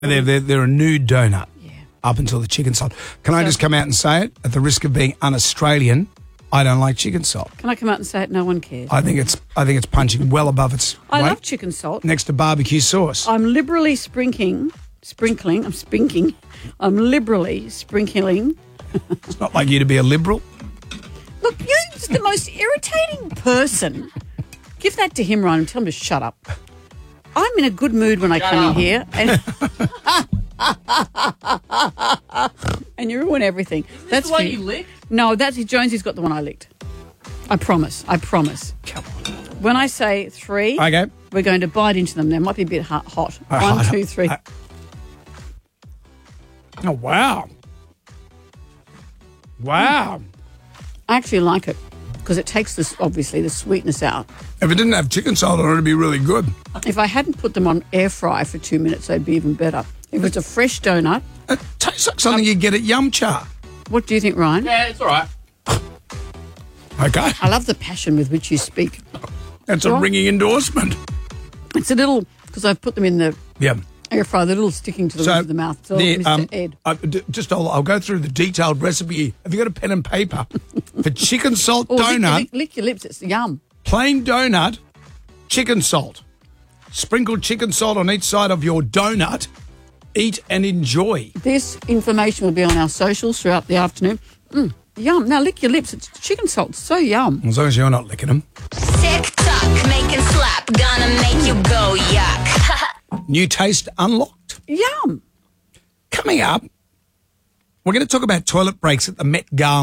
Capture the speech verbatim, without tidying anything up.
They're, they're, they're a nude donut Yeah. up until the chicken salt. Can I So- just come out and say it? At the risk of being un-Australian, I don't like chicken salt. Can I come out and say it? No one cares. I think it's I think it's punching well above its I weight love chicken salt. next to barbecue sauce. I'm liberally sprinkling, sprinkling, I'm spinking, I'm liberally sprinkling. It's not like you to be a liberal. Look, you're just the most irritating person. Give that to him, Ryan, and tell him to shut up. I'm in a good mood when I Shut come up. in here. And, and you ruin everything. That's the one for you licked? No, that's Jonesy's got the one I licked. I promise. I promise. Come on. When I say three, Okay. we're going to bite into them. They might be a bit hot. hot. Uh, One, hot. two, three. Uh, Oh, wow. Wow. I actually like it because it takes this, obviously, the sweetness out. If it didn't have chicken salt on it, it'd be really good. If I hadn't put them on air fry for two minutes, they'd be even better. If it's a fresh donut, It tastes like something you get at Yum Cha. what do you think, Ryan? Yeah, it's all right. Okay. I love the passion with which you speak. That's a What? ringing endorsement. It's a little, because I've put them in the Yeah. air fryer, they're a little sticking to the roof of the mouth. So, the, Mister um, Ed. I, d- just I'll, I'll go through the detailed recipe. Have you got a pen and paper? For chicken salt Oh, lick, donut, lick, lick your lips, it's yum. plain donut, chicken salt. Sprinkle chicken salt on each side of your donut. Eat and enjoy. This information will be on our socials throughout the afternoon. Mm, yum. Now lick your lips, it's chicken salt, it's so yum. As long as you're not licking them. TikTok, make it slap, gonna make you go yuck. New taste unlocked. Yum. Coming up, we're going to talk about toilet breaks at the Met Gala.